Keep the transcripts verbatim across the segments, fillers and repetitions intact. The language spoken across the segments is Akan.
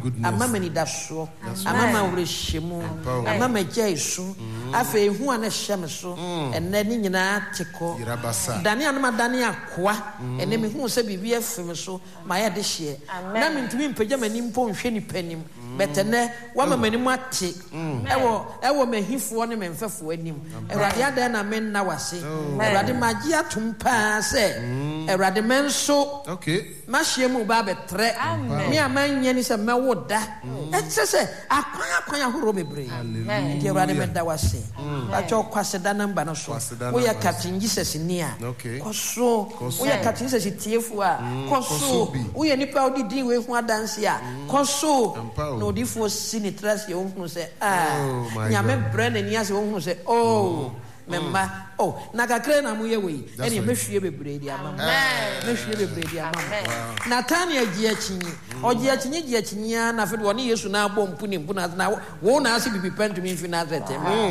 goodness. Amama ni daso. Amama ureshemu. Amama jaisu. Afe hu ana hyem so. Enne ni nyina teko. Dani anama dani akwa. Enne me hu se bibi afem so. Ma ya de hye. Na me ntumi mpagya mani mpo nhwe ni panim. Betene wa mama ni mu ate. Ewo ewo mahifo ne memfefo anim. Ewrade ada na me na wase. Ewrade magi atum pa se. Ewrade menso. Okay. Mahye ba betre me amanye ni se mewo da etse se akwan akwan ahoro bebre ndi Ewrade meda wase ba cho kwase da namba no so wo ya Captain Jesus ni a koso wo ya Captain Jesus tiefu a koso wo ya nipa odi din we hu adanse a koso no difo sinitrasi wo hu se ah nyame bre na ni ase wo hu se oh memma oh na kakre na muye we ene mehwie bebre di amam mehwie bebre di amam Natania gie chinyi ogie chinyi gie chinyi na fe woni Yesu na abom puni mpuna na wo na ase bibi pentu mi fi Nazareth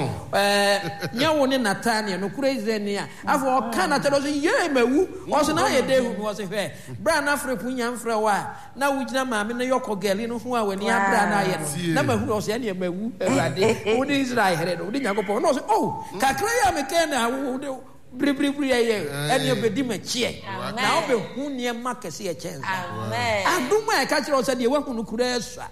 eh nya wo ne Natania no kura Israel ni a afo o kana telo so ye mawu o so na ye de hu no so hwe bra na afrepu nya mfra wa na wo gina maame na yoko geli no hu a wani abra na ye no na mahu o so ye ne mawu Ewrade wo de Israel here no wo de Yakobon no so oh kakra ya me ken na wo bri bri bri ye ene obedi machie na obe hu ne makase ye chenza amen aduma e ka kire o se de wahu no kura esa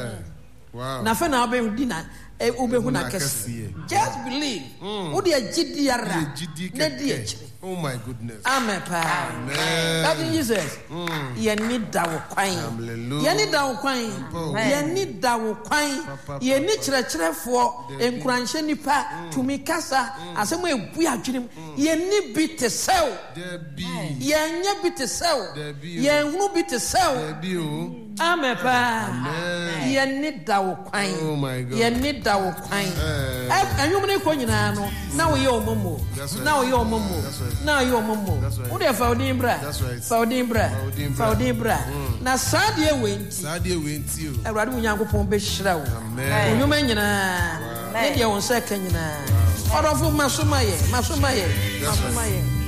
wow na fe na obe hu dina e obe hu na kase just believe wo de agidi ara na de akire. Oh my goodness. Amen. Amen. That is Jesus. You need that wine. You need that wine. You need that wine. You need to try for encourage nipa to me kasa. As we we are dream. You need be to sell. You need be to sell. You need be to sell. Amen. Amen. You need that wine. Oh my God. You need that wine. And you may go in now. Now you're momo. Now you're momo. Now you're momo. What if I bra? Faudin bra. Faudin bra. Na sadie went. Sadie went you. I rather when you go be shroud. Amen. You mean na. Maybe on second na. Or of Masumaye. Masumaye. Masumaye.